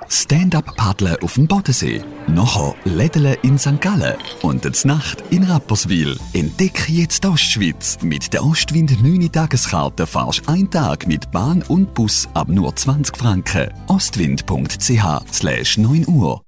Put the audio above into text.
Stand-up-Paddeln auf dem Bodensee. Nachher Lädeln in St. Gallen. Und die Nacht in Rapperswil. Entdecke jetzt die Ostschweiz. Mit der Ostwind 9 Tageskarte fahrst du einen Tag mit Bahn und Bus ab nur 20 Franken. Ostwind.ch/9 Uhr